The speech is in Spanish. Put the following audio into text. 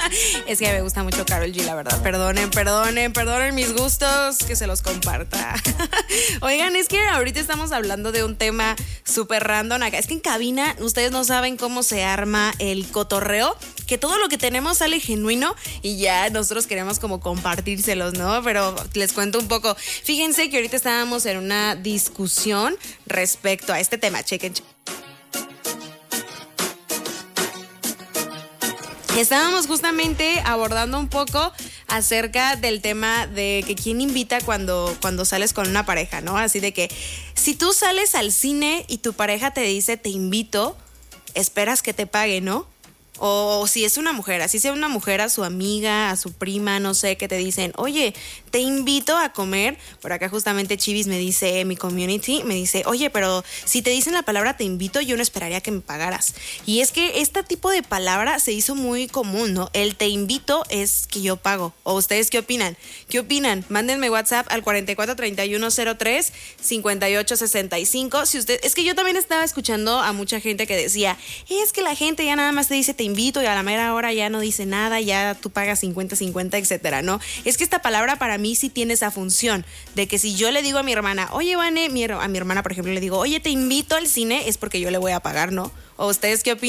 Es que me gusta mucho Karol G, la verdad. Perdonen mis gustos, que se los comparta. Oigan, es que ahorita estamos hablando de un tema súper random acá. Es que en cabina ustedes no saben cómo se arma el cotorreo, que todo lo que tenemos sale genuino y ya nosotros queremos como compartírselos, ¿no? Pero les cuento un poco. Fíjense que ahorita estábamos en una discusión respecto a este tema. Chequen. Estábamos justamente abordando un poco acerca del tema de que quién invita cuando sales con una pareja, ¿no? Así de que si tú sales al cine y tu pareja te dice te invito, esperas que te pague, ¿no? O si es una mujer, así sea una mujer a su amiga, a su prima, no sé, que te dicen, oye, te invito a comer. Por acá justamente Chivis me dice, mi community, me dice, oye, pero si te dicen la palabra te invito, yo no esperaría que me pagaras. Y es que este tipo de palabra se hizo muy común, ¿no? El te invito es que yo pago. ¿O ustedes qué opinan? ¿Qué opinan? Mándenme WhatsApp al 443103-5865. Si usted, es que yo también estaba escuchando a mucha gente que decía, es que la gente ya nada más te dice te invito y a la mera hora ya no dice nada, ya tú pagas 50-50, etcétera, ¿no? Es que esta palabra para mí sí tiene esa función de que si yo le digo a mi hermana, oye, Vane, a mi hermana, por ejemplo, le digo, oye, te invito al cine, es porque yo le voy a pagar, ¿no? ¿O ustedes qué opinan?